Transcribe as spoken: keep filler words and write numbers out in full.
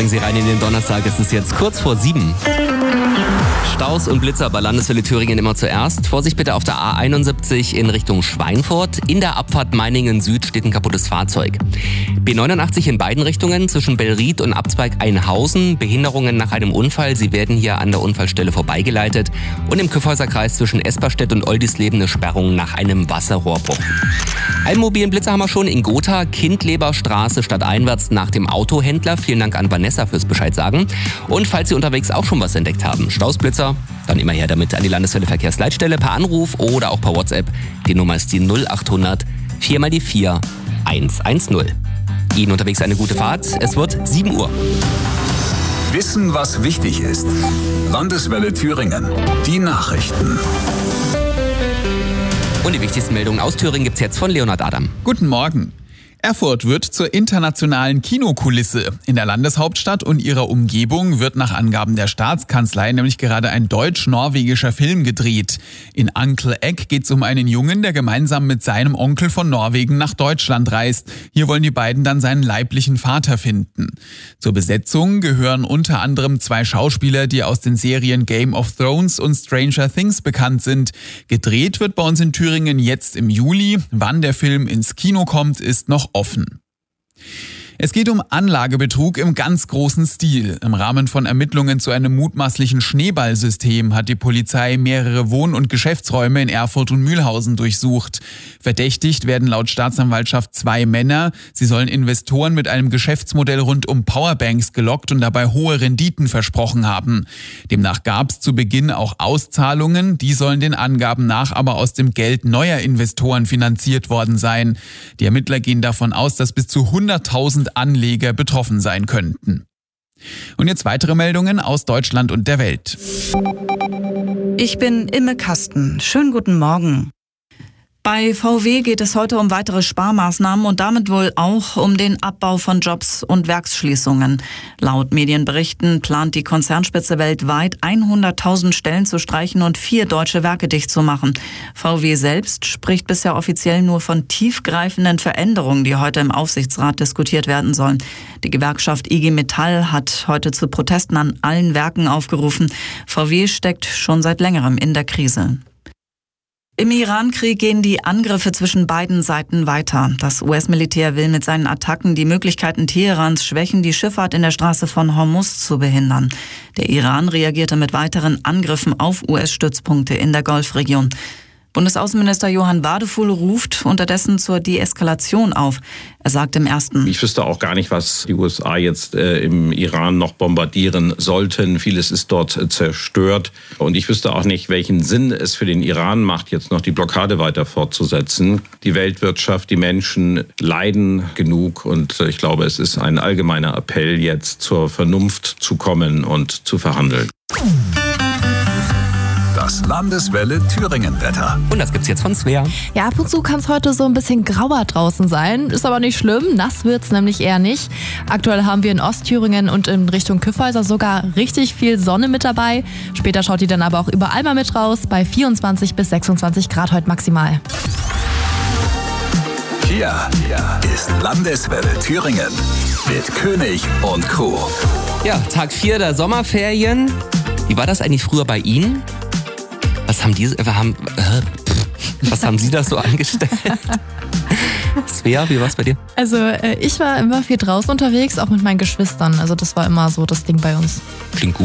bringen Sie rein in den Donnerstag. Es ist jetzt kurz vor sieben. Staus und Blitzer bei Landeswelle Thüringen immer zuerst. Vorsicht bitte auf der A einundsiebzig in Richtung Schweinfurt. In der Abfahrt Meiningen Süd steht ein kaputtes Fahrzeug. B neunundachtzig in beiden Richtungen zwischen Bellried und Abzweig Einhausen. Behinderungen nach einem Unfall. Sie werden hier an der Unfallstelle vorbeigeleitet. Und im Kyffhäuserkreis zwischen Esperstedt und Oldisleben eine Sperrung nach einem Wasserrohrbruch. Einen mobilen Blitzer haben wir schon in Gotha, Kindleberstraße stadteinwärts nach dem Autohändler. Vielen Dank an Vanessa fürs Bescheid sagen. Und falls Sie unterwegs auch schon was entdeckt haben, Stausblitzer, dann immer her damit an die Landeswelle Verkehrsleitstelle per Anruf oder auch per WhatsApp. Die Nummer ist die null achthundert vier mal die vier hundertzehn. Ihnen unterwegs eine gute Fahrt. Es wird sieben Uhr. Wissen, was wichtig ist. Landeswelle Thüringen. Die Nachrichten. Und die wichtigsten Meldungen aus Thüringen gibt's jetzt von Leonhard Adam. Guten Morgen. Erfurt wird zur internationalen Kinokulisse. In der Landeshauptstadt und ihrer Umgebung wird nach Angaben der Staatskanzlei nämlich gerade ein deutsch-norwegischer Film gedreht. In Uncle Egg geht es um einen Jungen, der gemeinsam mit seinem Onkel von Norwegen nach Deutschland reist. Hier wollen die beiden dann seinen leiblichen Vater finden. Zur Besetzung gehören unter anderem zwei Schauspieler, die aus den Serien Game of Thrones und Stranger Things bekannt sind. Gedreht wird bei uns in Thüringen jetzt im Juli. Wann der Film ins Kino kommt, ist noch offen. Es geht um Anlagebetrug im ganz großen Stil. Im Rahmen von Ermittlungen zu einem mutmaßlichen Schneeballsystem hat die Polizei mehrere Wohn- und Geschäftsräume in Erfurt und Mühlhausen durchsucht. Verdächtigt werden laut Staatsanwaltschaft zwei Männer. Sie sollen Investoren mit einem Geschäftsmodell rund um Powerbanks gelockt und dabei hohe Renditen versprochen haben. Demnach gab es zu Beginn auch Auszahlungen. Die sollen den Angaben nach aber aus dem Geld neuer Investoren finanziert worden sein. Die Ermittler gehen davon aus, dass bis zu hunderttausend Anleger betroffen sein könnten. Und jetzt weitere Meldungen aus Deutschland und der Welt. Ich bin Imme Kasten. Schönen guten Morgen. Bei V W geht es heute um weitere Sparmaßnahmen und damit wohl auch um den Abbau von Jobs und Werksschließungen. Laut Medienberichten plant die Konzernspitze weltweit hunderttausend Stellen zu streichen und vier deutsche Werke dicht zu machen. V W selbst spricht bisher offiziell nur von tiefgreifenden Veränderungen, die heute im Aufsichtsrat diskutiert werden sollen. Die Gewerkschaft I G Metall hat heute zu Protesten an allen Werken aufgerufen. V W steckt schon seit längerem in der Krise. Im Iran-Krieg gehen die Angriffe zwischen beiden Seiten weiter. Das U S-Militär will mit seinen Attacken die Möglichkeiten Teherans schwächen, die Schifffahrt in der Straße von Hormuz zu behindern. Der Iran reagierte mit weiteren Angriffen auf U S-Stützpunkte in der Golfregion. Bundesaußenminister Johann Wadefuhl ruft unterdessen zur Deeskalation auf. Er sagt im ersten: Ich wüsste auch gar nicht, was die U S A jetzt äh, im Iran noch bombardieren sollten. Vieles ist dort äh, zerstört. Und ich wüsste auch nicht, welchen Sinn es für den Iran macht, jetzt noch die Blockade weiter fortzusetzen. Die Weltwirtschaft, die Menschen leiden genug. Und äh, ich glaube, es ist ein allgemeiner Appell, jetzt zur Vernunft zu kommen und zu verhandeln. Das Landeswelle Thüringen-Wetter. Und das gibt's jetzt von Svea. Ja, ab und zu kann es heute so ein bisschen grauer draußen sein. Ist aber nicht schlimm. Nass wird's nämlich eher nicht. Aktuell haben wir in Ostthüringen und in Richtung Kyffhäuser sogar richtig viel Sonne mit dabei. Später schaut die dann aber auch überall mal mit raus. Bei vierundzwanzig bis sechsundzwanzig Grad heute maximal. Hier ist Landeswelle Thüringen mit König und Co. Ja, Tag vier der Sommerferien. Wie war das eigentlich früher bei Ihnen? Was haben die, äh, haben, äh, was haben Sie da so angestellt? Svea, wie war es bei dir? Also äh, ich war immer viel draußen unterwegs, auch mit meinen Geschwistern. Also das war immer so das Ding bei uns. Klingt gut.